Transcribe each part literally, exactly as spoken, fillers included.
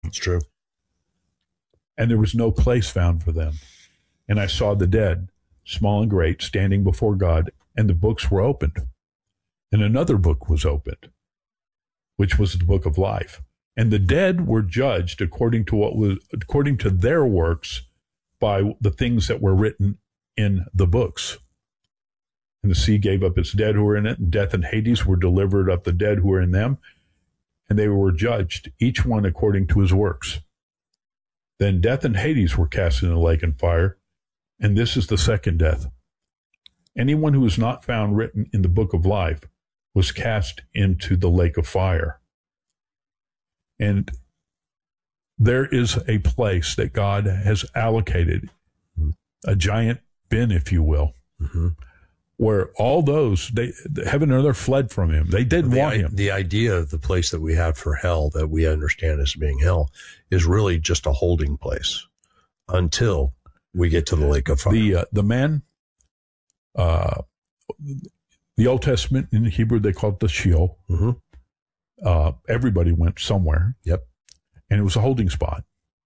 It's true. And there was no place found for them. And I saw the dead, small and great, standing before God, and the books were opened. And another book was opened, which was the book of life. And the dead were judged according to what was according to their works by the things that were written in the books. And the sea gave up its dead who were in it, and death and Hades were delivered up the dead who were in them, and they were judged, each one according to his works. Then death and Hades were cast into the lake and fire, and this is the second death. Anyone who was not found written in the book of life was cast into the lake of fire. And there is a place that God has allocated, a giant bin, if you will, mm-hmm. where all those, they, heaven and earth fled from him. They didn't the, want him. The idea of the place that we have for hell, that we understand as being hell, is really just a holding place until we get to the lake of fire. The, uh, the man, uh, the Old Testament, in Hebrew, they call it the Sheol. Mm-hmm. Uh, everybody went somewhere. Yep. And it was a holding spot.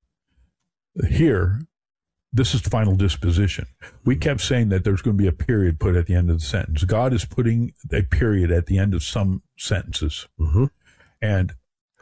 Here, this is the final disposition. We kept saying that there's going to be a period put at the end of the sentence. God is putting a period at the end of some sentences. Mm-hmm. And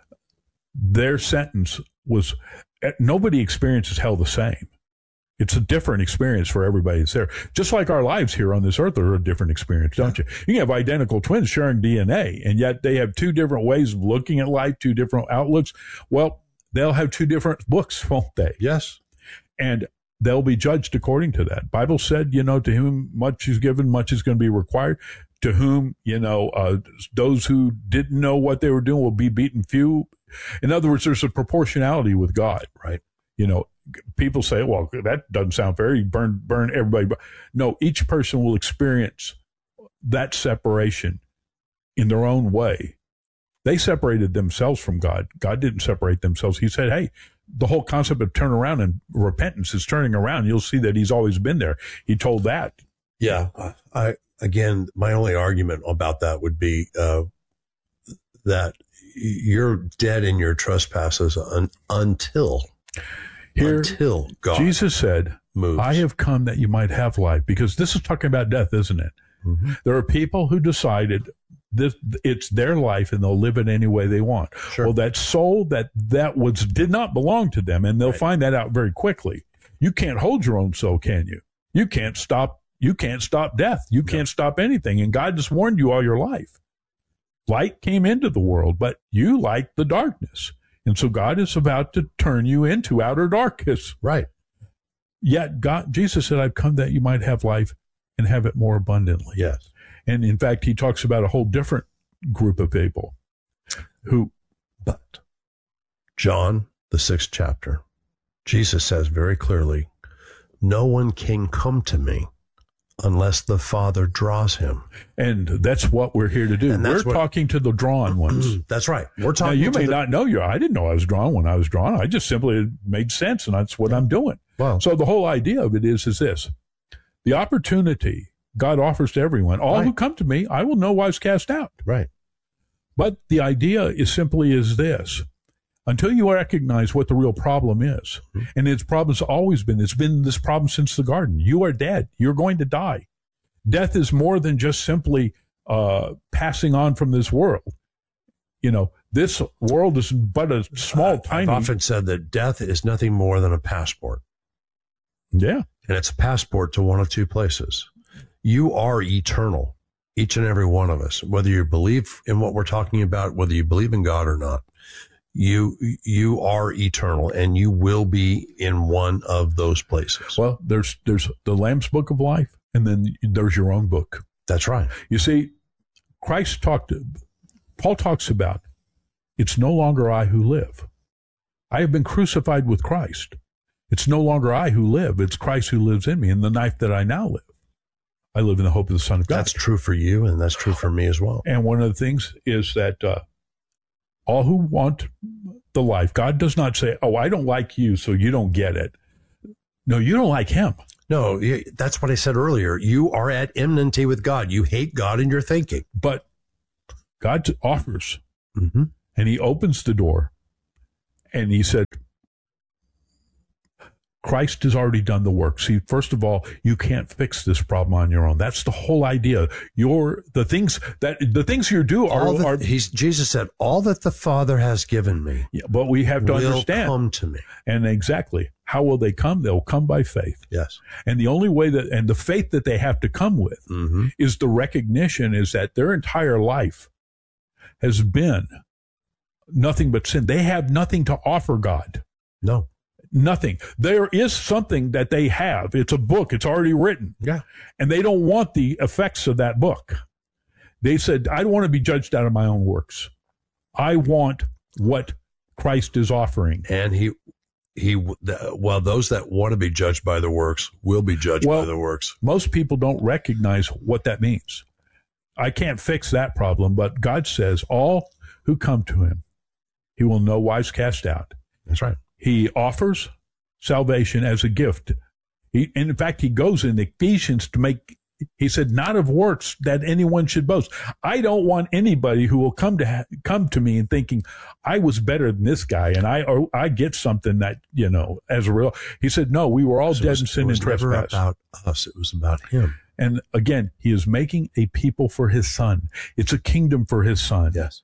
their sentence was, nobody experiences hell the same. It's a different experience for everybody that's there. Just like our lives here on this earth are a different experience, don't you? You can have identical twins sharing D N A, and yet they have two different ways of looking at life, two different outlooks. Well, they'll have two different books, won't they? Yes. And they'll be judged according to that. Bible said, you know, to whom much is given, much is going to be required. To whom, you know, uh, those who didn't know what they were doing will be beaten few. In other words, there's a proportionality with God, right? You know, people say, well, that doesn't sound fair. You burn, burn everybody. No, each person will experience that separation in their own way. They separated themselves from God. God didn't separate themselves. He said, hey, the whole concept of turn around and repentance is turning around. You'll see that he's always been there. He told that. Yeah. I, again, my only argument about that would be, uh, that you're dead in your trespasses un, until Here, until God Jesus said, moves. I have come that you might have life, because this is talking about death, isn't it? Mm-hmm. There are people who decided this, it's their life and they'll live it any way they want. Sure. Well, that soul that, that was, did not belong to them, and they'll right. find that out very quickly. You can't hold your own soul, can you? You can't stop, you can't stop death. You can't no. stop anything. And God just warned you all your life. Light came into the world, but you liked the darkness. And so God is about to turn you into outer darkness. Right. Yet God, Jesus said, I've come that you might have life and have it more abundantly. Yes. And in fact, he talks about a whole different group of people who. But John, the sixth chapter, Jesus says very clearly, no one can come to me unless the Father draws him. And that's what we're here to do. We're what, talking to the drawn ones. That's right. We're talking now, you to may the, not know you. I didn't know I was drawn when I was drawn. I just simply made sense, and that's what I'm doing. Wow. So the whole idea of it is, is this. The opportunity God offers to everyone. All right. who come to me, I will no wise cast out. Right. But the idea is simply is this. Until you recognize what the real problem is, mm-hmm. and its problem's always been, it's been this problem since the garden. You are dead. You're going to die. Death is more than just simply uh, passing on from this world. You know, this world is but a small, I've tiny. I've often said that death is nothing more than a passport. Yeah. And it's a passport to one of two places. You are eternal, each and every one of us, whether you believe in what we're talking about, whether you believe in God or not. You you are eternal, and you will be in one of those places. Well, there's there's the Lamb's Book of Life, and then there's your own book. That's right. You see, Christ talked, Paul talks about, it's no longer I who live. I have been crucified with Christ. It's no longer I who live. It's Christ who lives in me, and the life that I now live. I live in the hope of the Son of God. That's true for you, and that's true for me as well. And one of the things is that uh, all who want the life, God does not say, oh, I don't like you, so you don't get it. No, you don't like him. No, that's what I said earlier. You are at enmity with God. You hate God in your thinking. But God offers, mm-hmm. and he opens the door, And he said, Christ has already done the work. See, first of all, you can't fix this problem on your own. That's the whole idea. Your the things that the things you do are, the, are he's Jesus said, all that the Father has given me, yeah, but we have to will understand. Come to me. And exactly, how will they come? They'll come by faith. Yes. And the only way that, and the faith that they have to come with mm-hmm. is the recognition is that their entire life has been nothing but sin. They have nothing to offer God. No. Nothing. There is something that they have. It's a book. It's already written. Yeah. And they don't want the effects of that book. They said, I don't want to be judged out of my own works. I want what Christ is offering. And he, he, well, those that want to be judged by the works will be judged well, by the works. Most people don't recognize what that means. I can't fix that problem, but God says all who come to him, he will no wise cast out. That's right. He offers salvation as a gift. He, and in fact, he goes in Ephesians to make, he said, not of works that anyone should boast. I don't want anybody who will come to ha- come to me and thinking, I was better than this guy and I or I get something that, you know, as a real. He said, no, we were all so dead was, in sin and trespass. It was never about us. It was about him. And again, he is making a people for his son. It's a kingdom for his son. Yes.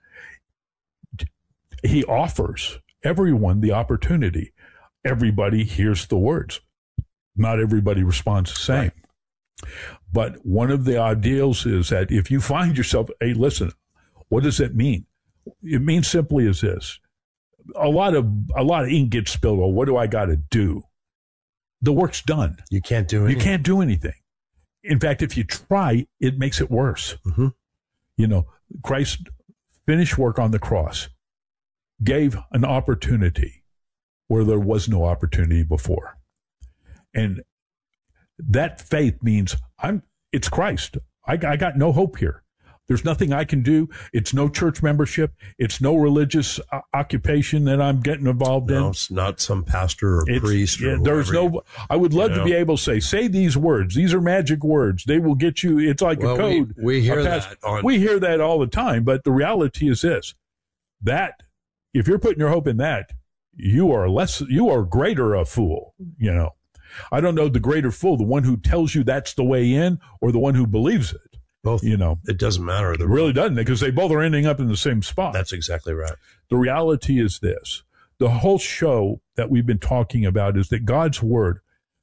He offers everyone the opportunity. Everybody hears the words. Not everybody responds the same. Right. But one of the ideals is that if you find yourself, hey, listen, what does that mean? It means simply as this. A lot of a lot of ink gets spilled. Well, what do I got to do? The work's done. You can't do anything. You can't do anything. In fact, if you try, it makes it worse. Mm-hmm. You know, Christ finished work on the cross, gave an opportunity where there was no opportunity before. And that faith means I'm, it's Christ. I, I got no hope here. There's nothing I can do. It's no church membership. It's no religious uh, occupation that I'm getting involved no, in. It's not some pastor or it's, priest. Or yeah, there's no, I would love you know. to be able to say, say these words. These are magic words. They will get you. It's like well, a code. We, we hear that. On- we hear that all the time. But the reality is this, that if you're putting your hope in that, you are less, you are greater a fool, you know. I don't know the greater fool, the one who tells you that's the way in or the one who believes it. Both. You know, it doesn't matter. It really doesn't, because they both are ending up in the same spot. That's exactly right. The reality is this. The whole show that we've been talking about is that God's word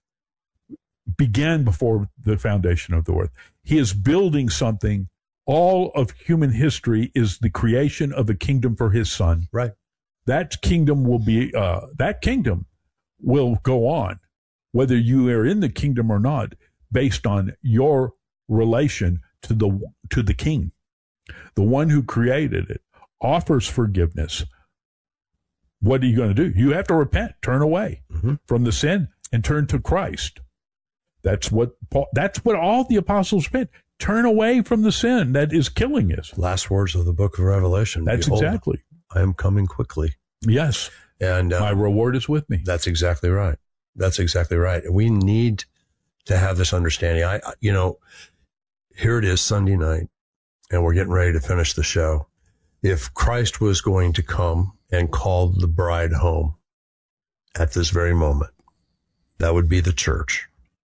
began before the foundation of the earth. He is building something. All of human history is the creation of a kingdom for his son. Right. That kingdom will be, uh, that kingdom will go on, whether you are in the kingdom or not, based on your relation to the to the king. The one who created it offers forgiveness. What are you going to do? You have to repent, turn away mm-hmm. from the sin and turn to Christ. That's what Paul, that's what all the apostles meant. Turn away from the sin that is killing us. Last words of the book of Revelation. That's Behold, exactly. I am coming quickly. Yes. And uh, my reward is with me. That's exactly right. That's exactly right. We need to have this understanding. I, you know, here it is Sunday night, and we're getting ready to finish the show. If Christ was going to come and call the bride home at this very moment, that would be the church.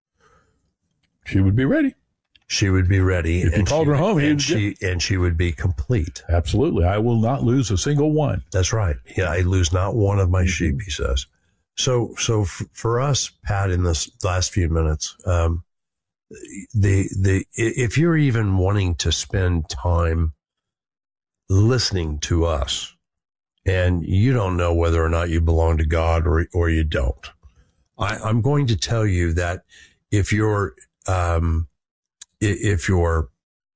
She would be ready. She would be ready. If you and called she, her home, and she, and she would be complete. Absolutely. I will not lose a single one. That's right. Yeah, I lose not one of my mm-hmm. sheep, he says. So, so f- for us, Pat, in this last few minutes, um, the, the, if you're even wanting to spend time listening to us and you don't know whether or not you belong to God or, or you don't, I, I'm going to tell you that if you're, um, if you're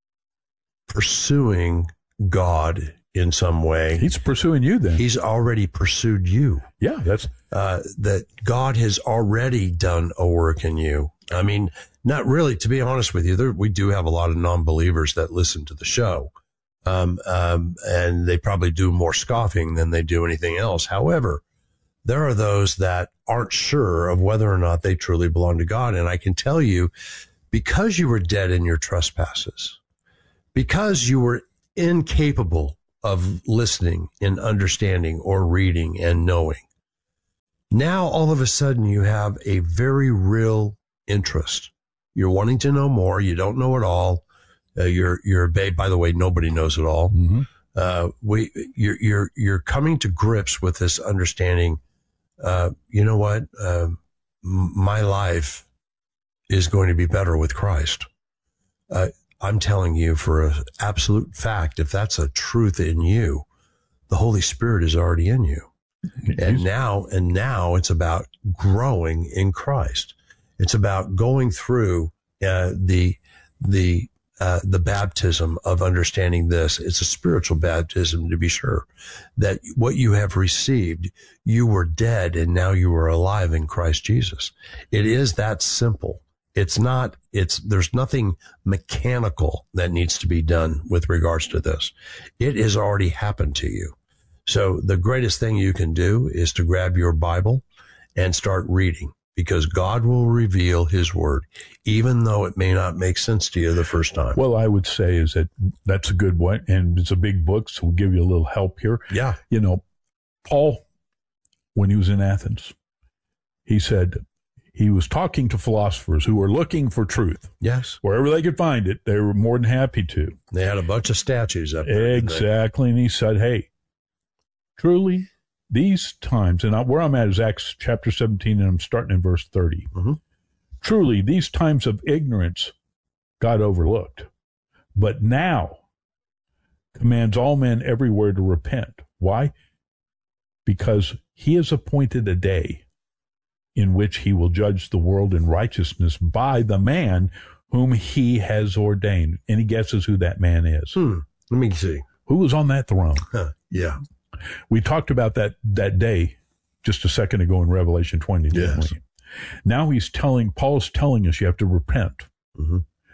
pursuing God in some way, he's pursuing you then. He's already pursued you. Yeah, that's uh, that God has already done a work in you. I mean, not really, to be honest with you, there, we do have a lot of non-believers that listen to the show. Um, um, and they probably do more scoffing than they do anything else. However, there are those that aren't sure of whether or not they truly belong to God. And I can tell you, because you were dead in your trespasses, because you were incapable of listening and understanding or reading and knowing, Now, all of a sudden, you have a very real interest. You're wanting to know more. You don't know it all. Uh, you're, you're a babe. By the way, nobody knows it all. Mm-hmm. Uh, we, you're, you're, you're coming to grips with this understanding. Uh, you know what? Uh, m- my life is going to be better with Christ. Uh, I'm telling you for an absolute fact, if that's a truth in you, the Holy Spirit is already in you. And now, and now it's about growing in Christ. It's about going through, uh, the, the, uh, the baptism of understanding this. It's a spiritual baptism, to be sure, that what you have received, you were dead and now you are alive in Christ Jesus. It is that simple. It's not, it's, there's nothing mechanical that needs to be done with regards to this. It has already happened to you. So the greatest thing you can do is to grab your Bible and start reading, because God will reveal his word, even though it may not make sense to you the first time. Well, I would say is that that's a good one. And it's a big book, so we'll give you a little help here. Yeah. You know, Paul, when he was in Athens, he said he was talking to philosophers who were looking for truth. Yes. Wherever they could find it, they were more than happy to. They had a bunch of statues up there. Exactly. And he said, hey, truly, these times, and I, where I'm at is Acts chapter seventeen, and I'm starting in verse thirty. Mm-hmm. Truly, these times of ignorance God overlooked, but now commands all men everywhere to repent. Why? Because he has appointed a day in which he will judge the world in righteousness by the man whom he has ordained. Any guesses who that man is? Hmm. Let me see. Who was on that throne? Huh. Yeah. We talked about that that day just a second ago in Revelation twenty, didn't Yes. we? Now he's telling, Paul's telling us you have to repent Mm-hmm.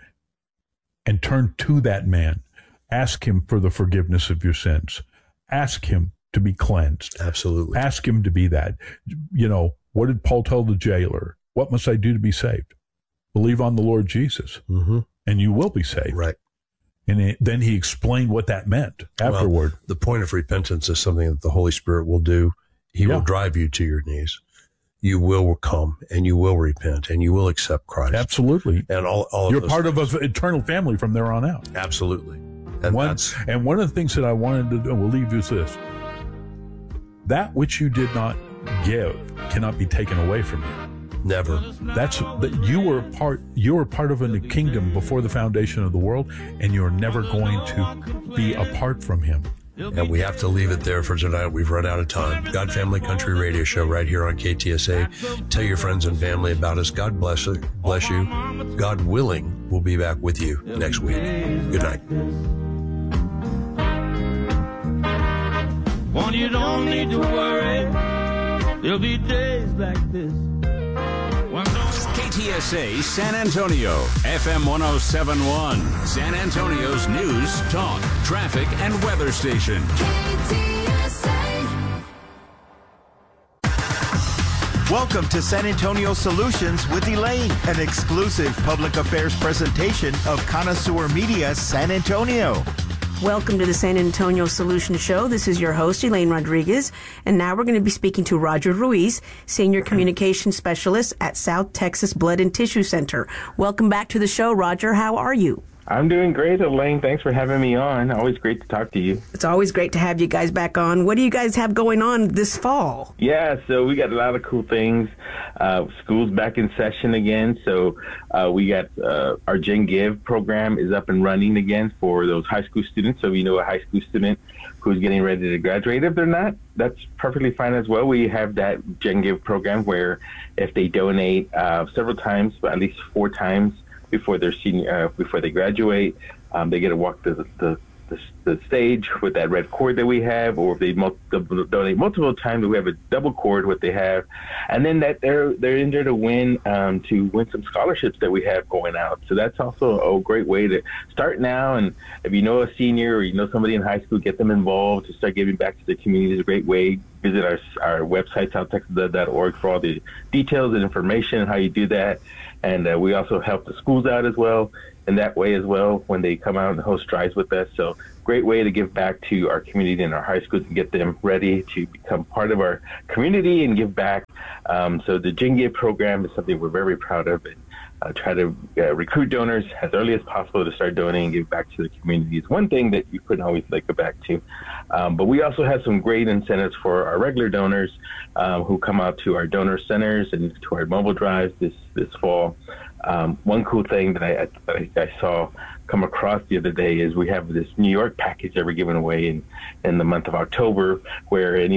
and turn to that man. Ask him for the forgiveness of your sins. Ask him to be cleansed. Absolutely. Ask him to be that. You know, what did Paul tell the jailer? What must I do to be saved? Believe on the Lord Jesus, Mm-hmm. and you will be saved. Right. And it, then he explained what that meant afterward. Well, the point of repentance is something that the Holy Spirit will do. He Yeah. will drive you to your knees. You will come and you will repent and you will accept Christ. Absolutely. And all, all You're of those part things. of an eternal family from there on out. Absolutely. And One, that's, and one of the things that I wanted to do, we'll leave you with this. That which you did not give cannot be taken away from you. never. That's that you were part you were part of a kingdom before the foundation of the world, and you're never going to be apart from him. And we have to leave it there for tonight. We've run out of time. God Family Country Radio Show right here on K T S A. Tell your friends and family about us. God bless you. Bless you. God willing, we'll be back with you next week. Good night. One, you don't need to worry. There'll be days like this. K T S A San Antonio, F M one oh seven point one, San Antonio's news, talk, traffic, and weather station. K T S A. Welcome to San Antonio Solutions with Elaine, an exclusive public affairs presentation of Connoisseur Media San Antonio. Welcome to the San Antonio Solution Show. This is your host, Elaine Rodriguez, and now we're going to be speaking to Roger Ruiz, Senior Communications Specialist at South Texas Blood and Tissue Center. Welcome back to the show, Roger. How are you? I'm doing great, Elaine. Thanks for having me on. Always great to talk to you. It's always great to have you guys back on. What do you guys have going on this fall? Yeah, so we got a lot of cool things. Uh, school's back in session again, so uh, we got uh, our Gen Give program is up and running again for those high school students. So if you know a high school student who's getting ready to graduate, if they're not, that's perfectly fine as well. We have that Gen Give program where if they donate uh, several times, at least four times, before their senior, uh, before they graduate, um, they get to walk the, the the the stage with that red cord that we have, or if they mul- donate multiple times, we have a double cord what they have, and then that they're they're in there to win um, to win some scholarships that we have going out. So that's also a great way to start now. And if you know a senior or you know somebody in high school, get them involved to start giving back to the community. Is a great way. Visit our our website south texas dot org for all the details and information on how you do that. And uh, we also help the schools out as well. in that way as well when they come out and host drives with us. So great way to give back to our community and our high schools and get them ready to become part of our community and give back. Um, so the Gin Give program is something we're very proud of, and uh, try to uh, recruit donors as early as possible to start donating and give back to the community. It's one thing that you couldn't always like go back to. Um, but we also have some great incentives for our regular donors um, who come out to our donor centers and to our mobile drives this, this fall. Um, one cool thing that I, I, I saw come across the other day is we have this New York package that we're giving away in, in the month of October, where any